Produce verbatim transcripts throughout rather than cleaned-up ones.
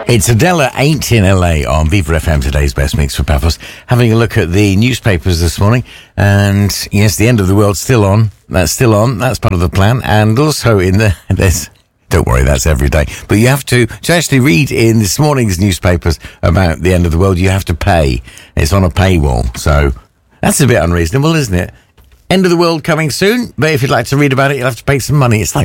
It's Adela Ain't in L A on Viva F M, today's best mix for Paphos. Having a look at the newspapers this morning, and yes, the end of the world's still on. That's still on. That's part of the plan. And also in the, there's, don't worry, that's every day. But you have to, to actually read in this morning's newspapers about the end of the world, you have to pay. It's on a paywall. So that's a bit unreasonable, isn't it? End of the world coming soon, but if you'd like to read about it, you'll have to pay some money. It's like,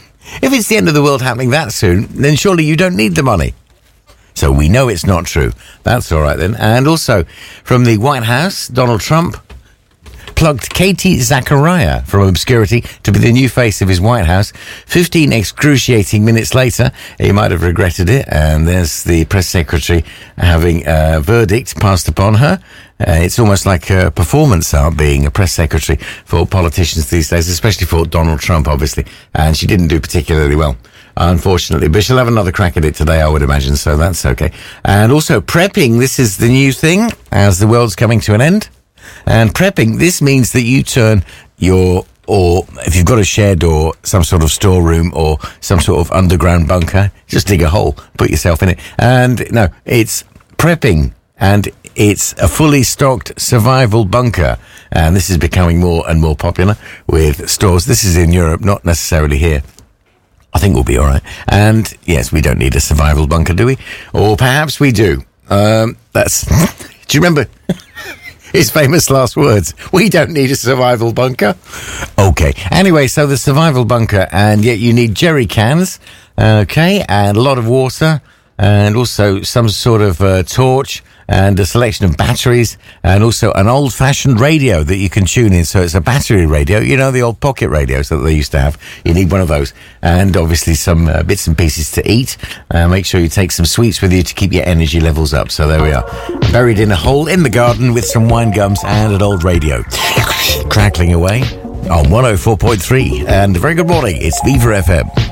if it's the end of the world happening that soon, then surely you don't need the money. So we know it's not true. That's all right then. And also, from the White House, Donald Trump plugged Katie Zachariah from obscurity to be the new face of his White House. Fifteen excruciating minutes later, he might have regretted it. And there's the press secretary having a verdict passed upon her. Uh, it's almost like a performance art being a press secretary for politicians these days, especially for Donald Trump, obviously. And she didn't do particularly well, unfortunately. But she'll have another crack at it today, I would imagine, so that's okay. And also prepping, this is the new thing as the world's coming to an end. And prepping, this means that you turn your, or if you've got a shed or some sort of storeroom or some sort of underground bunker, just dig a hole, put yourself in it. And no, it's prepping, and it's a fully stocked survival bunker. And this is becoming more and more popular with stores. This is in Europe, not necessarily here. I think we'll be all right. And yes, we don't need a survival bunker, do we? Or perhaps we do. Um, that's, do you remember his famous last words? We don't need a survival bunker. Okay. Anyway, so the survival bunker, and yet you need jerry cans. Okay. And a lot of water, and also some sort of uh, torch, and a selection of batteries, and also an old-fashioned radio that you can tune in. So it's a battery radio, you know, the old pocket radios that they used to have. You need one of those. And obviously some uh, bits and pieces to eat. Uh, make sure you take some sweets with you to keep your energy levels up. So there we are. Buried in a hole in the garden with some wine gums and an old radio. Crackling away on one oh four point three. And a very good morning. It's Viva F M.